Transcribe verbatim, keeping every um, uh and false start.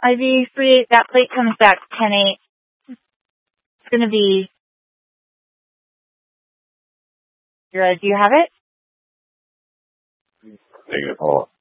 Ivy three, that plate comes back ten eight. It's going to be, do you have it? Negative. Hold on.